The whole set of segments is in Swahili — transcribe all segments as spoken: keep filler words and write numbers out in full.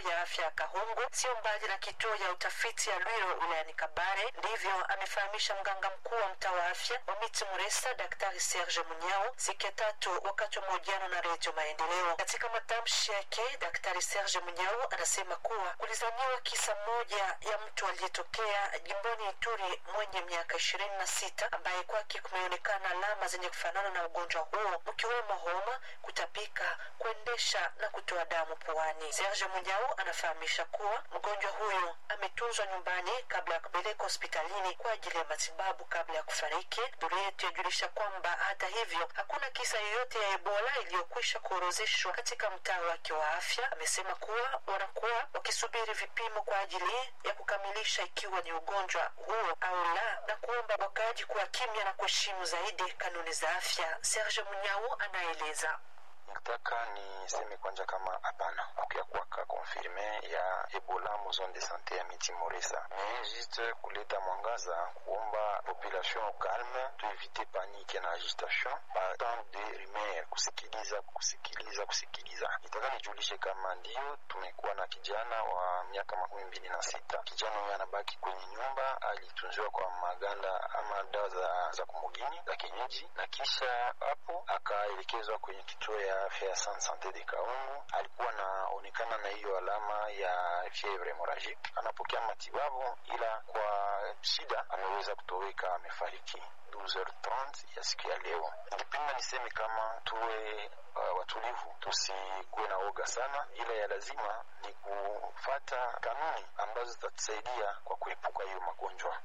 ya afya ya Kahungu, sio mbali na kituo ya utafiti ya Lwiro wilayani Kabare. Ndivyo amefahamisha mganga mkuu wa mtaa wa afya wa Miti Muresa, Daktari Serge Munyao, siku ya tatu wakati wa mahojiano na Radio Maendeleo. Katika matamshi yake, Daktari Serge Munyao anasema kuwa kulizaniwa kisa moja ya mtu aliyetokea jimboni Ituri mwenye miaka ishirini na sita ambaye kwake kumeonekana alama zenye kufanana na ugonjwa huo, mkiwemo homa, kutapika, kuendesha na kutoa damu puani. Serge Munyao anafahamisha kuwa mgonjwa huyo ametunzwa nyumbani kabla ya kupelekwa hospitalini kwa ajili ya matibabu kabla ya kufariki. Duru yetu yajulisha kwamba hata hivyo hakuna kisa yoyote ya Ebola iliyokwisha kuorozeshwa katika mtaa wake wa afya. Amesema kuwa wanakuwa wakisubiri vipimo kwa ajili ya kukamilisha ikiwa ni ugonjwa huo au la, na kuomba wakaji kuwa kimya na kuheshimu zaidi kanuni za afya. Serge Munyao anaeleza. Nataka niseme kwanza kama hapana kukia kuwaka konfirme ya Ebola mu zone de santé ya Miti Muresa, mais juste kuleta mwangaza, kuomba population calme, tuevite panique na agitation, par temps de rumeur, kusikiliza kusikiliza kusikiliza. Nitaka nijulishe kama ndio tumekuwa na kijana wa miaka makumi mbili na sita. Kijana huyo anabaki kwenye nyumba, alitunziwa kwa maganda ama dawa za, za kumugini za kienyeji, na kisha hapo akaelekezwa kwenye kituo ya afya ya Santé de Kahungu. Alikuwa naonekana na hiyo alama ya fievre hemorrhagique, anapokea matibabu, ila kwa shida ameweza kutoweka, amefariki douze heures trente ya siku ya leo. Ningependa niseme kama tuwe uh, watulivu, tusikuwe na oga sana, ila ya lazima ni kufuata kanuni ambazo zitatusaidia kwa kuepuka hiyo magonjwa.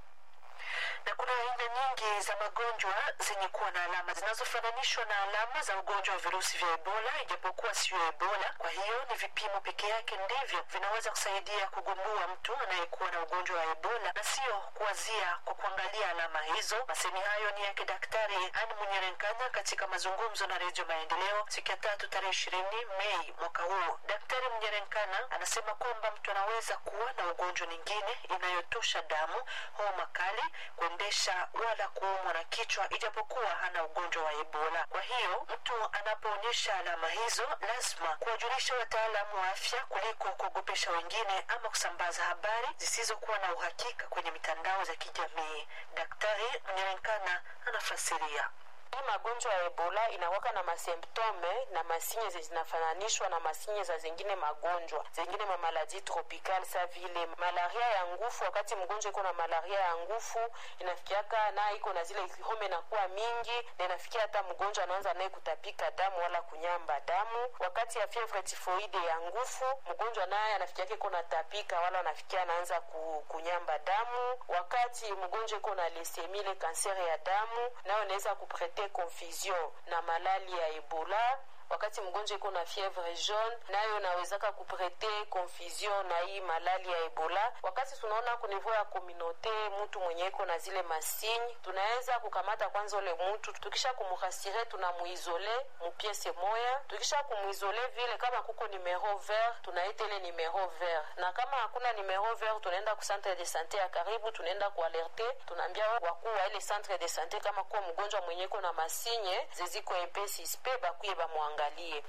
Na kuna aina nyingi za magonjwa zenye kuwa na alama zinazofananishwa na alama za ugonjwa wa virusi vya Ebola, ijapokuwa sio Ebola. Kwa hiyo ni vipimo peke yake ndivyo vinaweza kusaidia kugundua mtu anayekuwa na ugonjwa wa Ebola na sio kuanzia kwa kuangalia alama hizo. Masemi hayo ni yake Daktari Anne Munyerenkana katika mazungumzo na Radio Maendeleo siku ya tatu tarehe ishirini Mei mwaka huu. Daktari Munyerenkana anasema kwamba mtu anaweza kuwa na ugonjwa nyingine inayotosha damu, homa kali, kuendesha wala kuumwa na kichwa ijapokuwa hana ugonjwa wa Ebola. Kwa hiyo mtu anapoonyesha alama hizo lazima kuwajulisha wataalamu wa afya kuliko kuogopesha wengine ama kusambaza habari zisizokuwa na uhakika kwenye mitandao za kijamii. Daktari Munyerenkana anafasiria. Hii magonjwa ya Ebola inawaka na masemptome na masinye zinafananishwa na masinye za zingine magonjwa zingine ma maladie tropicale, sa vile malaria ya ngufu. Wakati mgonjwa iko na malaria ya ngufu inafikiaka na iko na zile home na kuwa mingi, na inafikia hata mgonjwa anaanza naye kutapika damu wala kunyamba damu. Wakati ya fievre typhoide ya ngufu, mgonjwa naye anafikiaka iko na tapika wala anafikia anaanza ku, kunyamba damu. Wakati mgonjwa iko na leukemia, ile kanseri ya damu, nayo inaweza kuprete confusion na malali ya Ebola. Wakati mgonjwa iko na fievre jaune, nayo nawezaka kuprete confusion na hii malali ya Ebola. Wakati tunaona ku niveau ya communauté mtu mwenye iko na zile masinyi, tunaweza kukamata kwanza ule mtu, tukisha kumurasire tunamuisole mu pièce moya. Tukisha kumuisole vile, kama kuko numero vert tunaita ile numero vert, na kama hakuna numero vert tunaenda ku centre de santé ya karibu, tunaenda ku alerte, tunaambia wakuu wa ile centre de santé kama kwa mgonjwa mwenye iko na masinye zeziko mpesi suspect bakuye ba muangalie.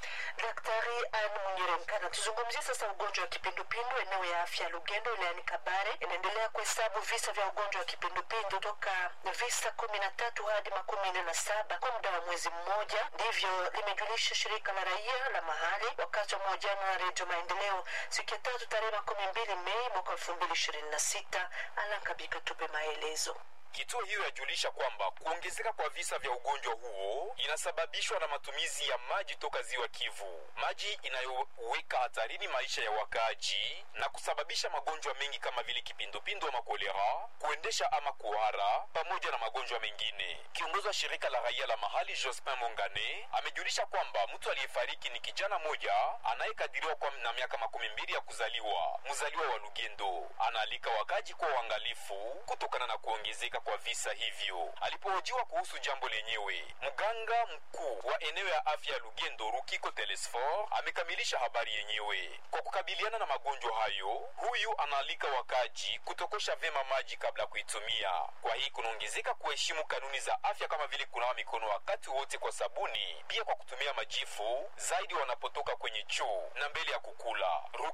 Daktari Anne Munyerenkana. Tuzungumzie sasa ugonjwa wa kipindupindu. Eneo ya afya Lugendo wilayani Kabare inaendelea kuhesabu visa vya ugonjwa wa kipindupindu toka visa kumi na tatu hadi makumi nne na saba kwa muda wa mwezi mmoja. Ndivyo limejulisha shirika la raia la mahali wakati wa mahojiano na Radio Maendeleo siku ya tatu tarehe makumi mbili Mei mwaka elfu mbili ishirini na sita. Alankabika tupe maelezo. Kituo hiyo yajulisha kwamba kuongezeka kwa visa vya ugonjwa huo inasababishwa na matumizi ya maji toka ziwa Kivu, maji inayoweka hatarini maisha ya wakaaji na kusababisha magonjwa mengi kama vile kipindupindu ama kolera, kuendesha ama kuhara, pamoja na magonjwa mengine. Kiongozi wa shirika la raia la mahali Jospin Mongane amejulisha kwamba mtu aliyefariki ni kijana moja anayekadiriwa kwa na miaka makumi mbili ya kuzaliwa, mzaliwa wa Lugendo. Anaalika wakaaji kwa uangalifu kutokana na kuongezeka kwa visa hivyo. Alipohojiwa kuhusu jambo lenyewe, mganga mkuu wa eneo ya afya Lugendo Rukiko Telesfor amekamilisha habari yenyewe. Kwa kukabiliana na magonjwa hayo, huyu anaalika wakaji kutokosha vema maji kabla kuitumia. Kwa hii kunaongezeka kuheshimu kanuni za afya kama vile kunawa mikono wakati wote kwa sabuni, pia kwa kutumia majifu zaidi wanapotoka kwenye choo na mbele ya kukula.